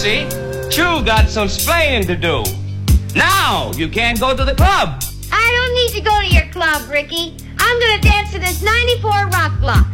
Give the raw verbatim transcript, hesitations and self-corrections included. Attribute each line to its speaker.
Speaker 1: see. You got some splaining to do. Now you can't go to the club.
Speaker 2: I don't need to go to your club, Ricky. I'm gonna dance to this ninety-four rock block.